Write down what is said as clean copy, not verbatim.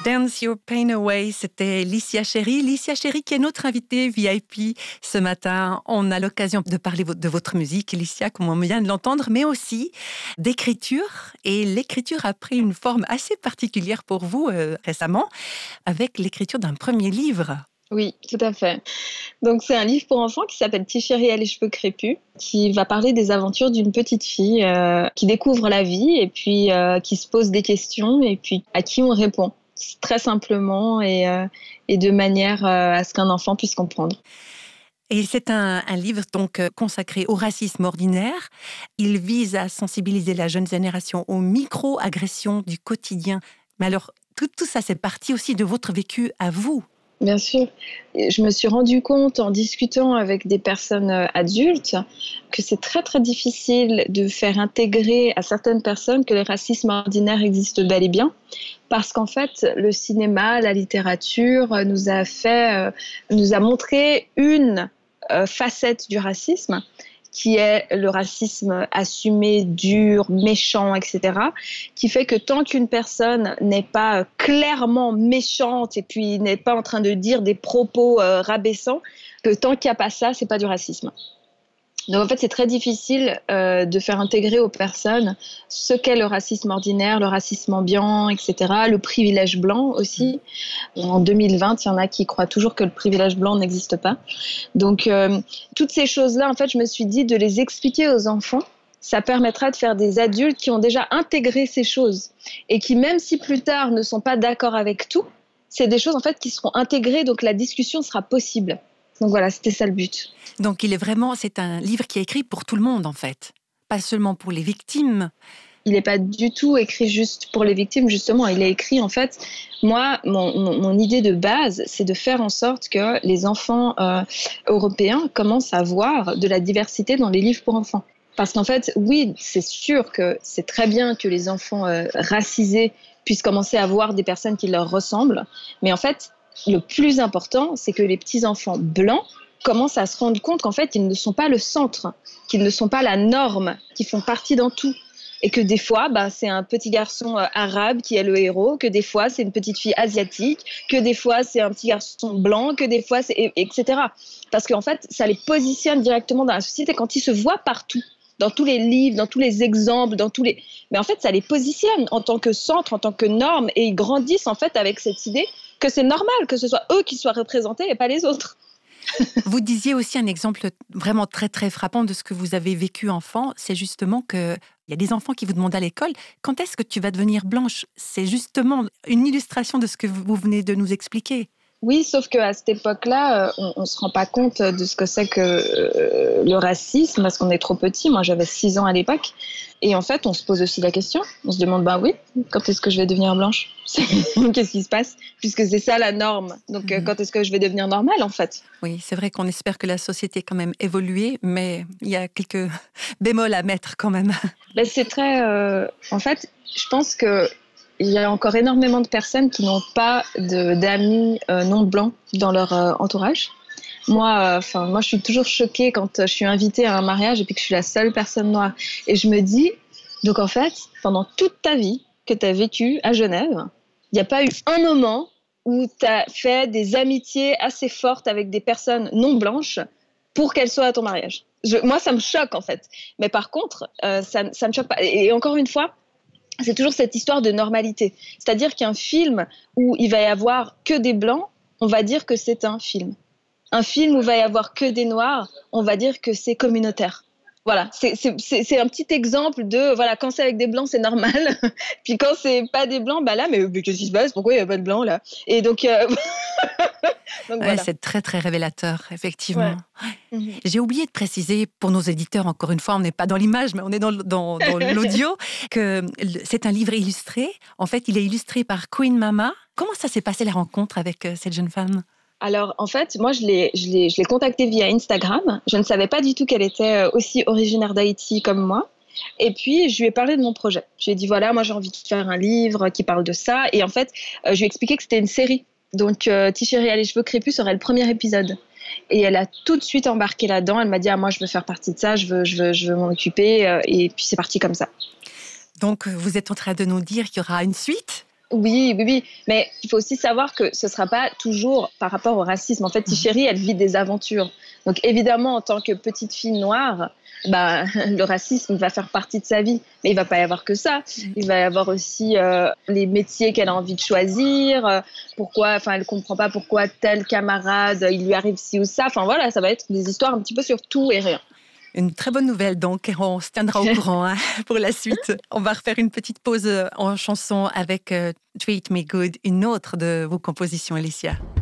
Dance Your Pain Away, c'était Licia Cherry. Licia Cherry qui est notre invitée VIP ce matin. On a l'occasion de parler de votre musique, Licia, comme on vient de l'entendre, mais aussi d'écriture. Et l'écriture a pris une forme assez particulière pour vous récemment, avec l'écriture d'un premier livre. Oui, tout à fait. Donc c'est un livre pour enfants qui s'appelle Ti Chéri a les cheveux crépus, qui va parler des aventures d'une petite fille qui découvre la vie et puis qui se pose des questions et puis à qui on répond très simplement et de manière à ce qu'un enfant puisse comprendre. Et c'est un livre donc consacré au racisme ordinaire. Il vise à sensibiliser la jeune génération aux micro-agressions du quotidien. Mais alors, tout ça, c'est parti aussi de votre vécu à vous. Bien sûr. Je me suis rendu compte en discutant avec des personnes adultes que c'est très très difficile de faire intégrer à certaines personnes que le racisme ordinaire existe bel et bien. Parce qu'en fait, le cinéma, la littérature nous a montré une facette du racisme, qui est le racisme assumé, dur, méchant, etc., qui fait que tant qu'une personne n'est pas clairement méchante et puis n'est pas en train de dire des propos rabaissants, que tant qu'il n'y a pas ça, c'est pas du racisme. Donc en fait, c'est très difficile de faire intégrer aux personnes ce qu'est le racisme ordinaire, le racisme ambiant, etc., le privilège blanc aussi. En 2020, il y en a qui croient toujours que le privilège blanc n'existe pas. Donc toutes ces choses-là, en fait, je me suis dit de les expliquer aux enfants, ça permettra de faire des adultes qui ont déjà intégré ces choses et qui, même si plus tard ne sont pas d'accord avec tout, c'est des choses en fait qui seront intégrées, donc la discussion sera possible. Donc voilà, c'était ça le but. Donc c'est un livre qui est écrit pour tout le monde en fait, pas seulement pour les victimes. Il n'est pas du tout écrit juste pour les victimes, justement. Il est écrit, en fait, moi, mon idée de base, c'est de faire en sorte que les enfants européens commencent à voir de la diversité dans les livres pour enfants. Parce qu'en fait, oui, c'est sûr que c'est très bien que les enfants racisés puissent commencer à voir des personnes qui leur ressemblent, mais en fait, le plus important, c'est que les petits-enfants blancs commencent à se rendre compte qu'en fait, ils ne sont pas le centre, qu'ils ne sont pas la norme, qu'ils font partie d'un tout. Et que des fois, c'est un petit garçon arabe qui est le héros, que des fois, c'est une petite fille asiatique, que des fois, c'est un petit garçon blanc, que des fois, etc. Parce qu'en fait, ça les positionne directement dans la société quand ils se voient partout, dans tous les livres, dans tous les exemples, mais en fait, ça les positionne en tant que centre, en tant que norme, et ils grandissent en fait avec cette idée que c'est normal que ce soit eux qui soient représentés et pas les autres. Vous disiez aussi un exemple vraiment très très frappant de ce que vous avez vécu enfant, c'est justement qu'il y a des enfants qui vous demandent à l'école « Quand est-ce que tu vas devenir blanche ?» C'est justement une illustration de ce que vous venez de nous expliquer. Oui, sauf qu'à cette époque-là, on ne se rend pas compte de ce que c'est que le racisme, parce qu'on est trop petit. Moi, j'avais 6 ans à l'époque. Et en fait, on se pose aussi la question. On se demande, oui, quand est-ce que je vais devenir blanche ? Qu'est-ce qui se passe ? Puisque c'est ça la norme. Donc, quand est-ce que je vais devenir normale, en fait ? Oui, c'est vrai qu'on espère que la société quand même évolue, mais il y a quelques bémols à mettre quand même. C'est très... en fait, je pense que il y a encore énormément de personnes qui n'ont pas d'amis non blancs dans leur entourage. Moi, je suis toujours choquée quand je suis invitée à un mariage et puis que je suis la seule personne noire. Et je me dis, donc en fait, pendant toute ta vie que tu as vécue à Genève, il n'y a pas eu un moment où tu as fait des amitiés assez fortes avec des personnes non blanches pour qu'elles soient à ton mariage. Moi, ça me choque en fait. Mais par contre, ça ne me choque pas. Et encore une fois, c'est toujours cette histoire de normalité. C'est-à-dire qu'un film où il va y avoir que des blancs, on va dire que c'est un film. Un film où il va y avoir que des noirs, on va dire que c'est communautaire. Voilà, c'est un petit exemple de, voilà, quand c'est avec des blancs, c'est normal. Puis quand c'est pas des blancs, là, mais qu'est-ce qui se passe ? Pourquoi il n'y a pas de blancs, là ? Et donc, voilà. C'est très, très révélateur, effectivement. Ouais. J'ai oublié de préciser, pour nos éditeurs, encore une fois, on n'est pas dans l'image, mais on est dans l'audio, que c'est un livre illustré. En fait, il est illustré par Queen Mama. Comment ça s'est passé, la rencontre avec cette jeune femme ? Alors, en fait, moi, je l'ai contactée via Instagram. Je ne savais pas du tout qu'elle était aussi originaire d'Haïti comme moi. Et puis, je lui ai parlé de mon projet. Je lui ai dit, voilà, moi, j'ai envie de faire un livre qui parle de ça. Et en fait, je lui ai expliqué que c'était une série. Donc, Ti Chéri a les cheveux crépus serait le premier épisode. Et elle a tout de suite embarqué là-dedans. Elle m'a dit, moi, je veux faire partie de ça, je veux m'en occuper. Et puis, c'est parti comme ça. Donc, vous êtes en train de nous dire qu'il y aura une suite ? Oui, oui, oui. Mais il faut aussi savoir que ce ne sera pas toujours par rapport au racisme. En fait, Mhm. Tichéri, elle vit des aventures. Donc évidemment, en tant que petite fille noire, bah, le racisme va faire partie de sa vie. Mais il ne va pas y avoir que ça. Il va y avoir aussi les métiers qu'elle a envie de choisir. Pourquoi, enfin, elle ne comprend pas pourquoi tel camarade, il lui arrive ci ou ça. Enfin voilà, ça va être des histoires un petit peu sur tout et rien. Une très bonne nouvelle, donc on se tiendra au courant hein, pour la suite. On va refaire une petite pause en chanson avec Treat Me Good, une autre de vos compositions, Alicia.